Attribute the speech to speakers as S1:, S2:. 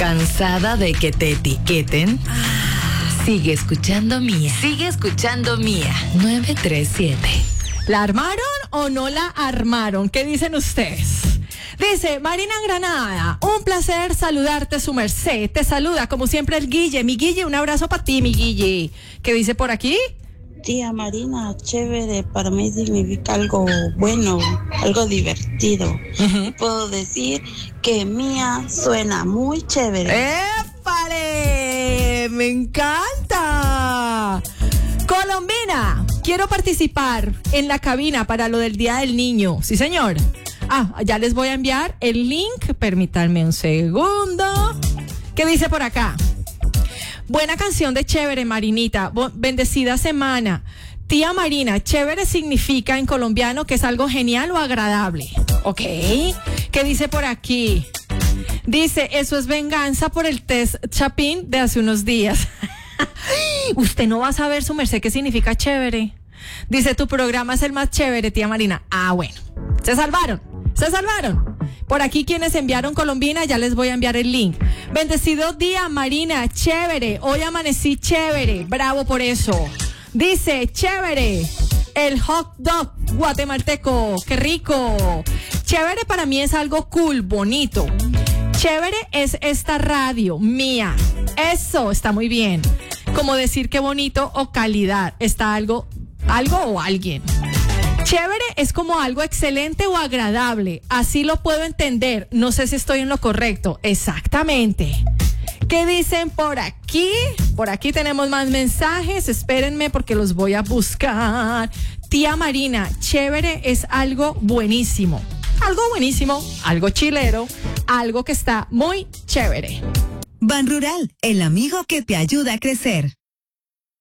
S1: ¿Cansada de que te etiqueten? Sigue escuchando Mía. Sigue escuchando Mía. 937.
S2: ¿La armaron o no la armaron? ¿Qué dicen ustedes? Dice Marina Granada, un placer saludarte, su merced. Te saluda como siempre el Guille. Mi Guille, un abrazo para ti, mi Guille. ¿Qué dice por aquí?
S3: Tía Marina, chévere, para mí significa algo bueno, algo divertido. Puedo decir que Mía suena muy chévere.
S2: ¡Épale! ¡Me encanta! Colombina, quiero participar en la cabina para lo del Día del Niño. Sí, señor. Ya les voy a enviar el link. Permítanme un segundo. ¿Qué dice por acá? Buena canción de chévere, Marinita. Bendecida semana. Tía Marina, chévere significa en colombiano que es algo genial o agradable. ¿Ok? ¿Qué dice por aquí? Dice, eso es venganza por el test Chapín de hace unos días. Usted no va a saber, su merced, qué significa chévere. Dice, tu programa es el más chévere, tía Marina. Bueno. Se salvaron. Por aquí quienes enviaron Colombina, ya les voy a enviar el link. Bendecido día, Marina, chévere. Hoy amanecí chévere. Bravo por eso. Dice, chévere. El hot dog guatemalteco. Qué rico. Chévere para mí es algo cool, bonito. Chévere es esta radio mía. Eso está muy bien. Como decir qué bonito o calidad. Está algo o alguien. Chévere es como algo excelente o agradable. Así lo puedo entender. No sé si estoy en lo correcto. Exactamente. ¿Qué dicen por aquí? Por aquí tenemos más mensajes. Espérenme porque los voy a buscar. Tía Marina, chévere es algo buenísimo. Algo buenísimo, algo chilero, algo que está muy chévere.
S4: Ban Rural, el amigo que te ayuda a crecer.